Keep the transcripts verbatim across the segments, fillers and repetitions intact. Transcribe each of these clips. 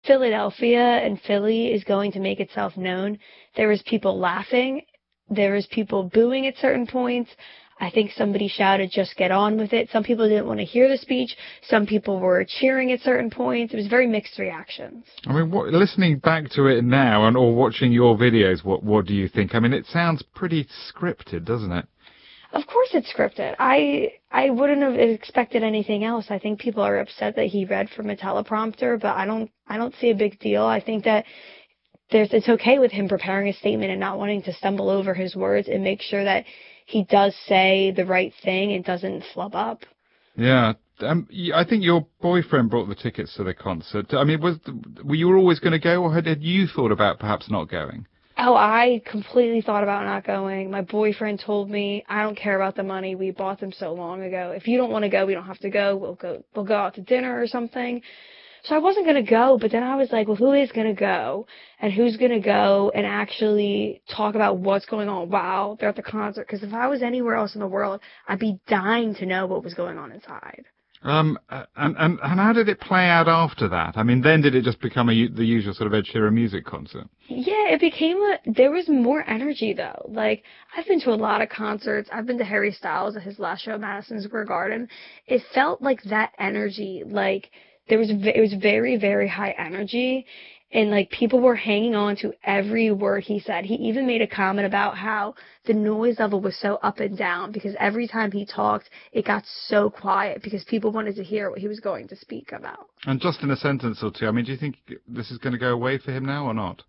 Philadelphia and Philly is going to make itself known. There was people laughing. There was people booing at certain points. I think somebody shouted, "Just get on with it." Some people didn't want to hear the speech. Some people were cheering at certain points. It was very mixed reactions. I mean, what, listening back to it now and or watching your videos, what what do you think? I mean, it sounds pretty scripted, doesn't it? Of course it's scripted. I I wouldn't have expected anything else. I think people are upset that he read from a teleprompter, but I don't I don't see a big deal. I think that there's it's okay with him preparing a statement and not wanting to stumble over his words and make sure that he does say the right thing and doesn't flub up. Yeah. Um, I think your boyfriend brought the tickets to the concert. I mean, was were you always going to go, or had you thought about perhaps not going? Oh, I completely thought about not going. My boyfriend told me, "I don't care about the money. We bought them so long ago. If you don't want to go, we don't have to go. We'll go. We'll go out to dinner or something." So I wasn't going to go, but then I was like, well, who is going to go? And who's going to go and actually talk about what's going on while they're at the concert? Because if I was anywhere else in the world, I'd be dying to know what was going on inside. Um, and, and, and how did it play out after that? I mean, then did it just become a, the usual sort of Ed Sheeran music concert? Yeah, it became a, there was more energy though. Like, I've been to a lot of concerts. I've been to Harry Styles at his last show at Madison Square Garden. It felt like that energy, like, There was, it was very, very high energy, and like people were hanging on to every word he said. He even made a comment about how the noise level was so up and down because every time he talked, it got so quiet because people wanted to hear what he was going to speak about. And just in a sentence or two, I mean, do you think this is going to go away for him now or not?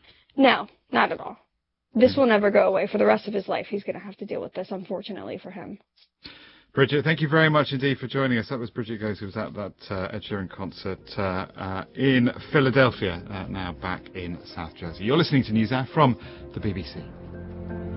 No, not at all. This will never go away. For the rest of his life, he's going to have to deal with this, unfortunately for him. Bridget, thank you very much indeed for joining us. That was Bridget Goes, who was at that uh, Ed Sheeran concert uh, uh, in Philadelphia, uh, now back in South Jersey. You're listening to NewsHour from the B B C.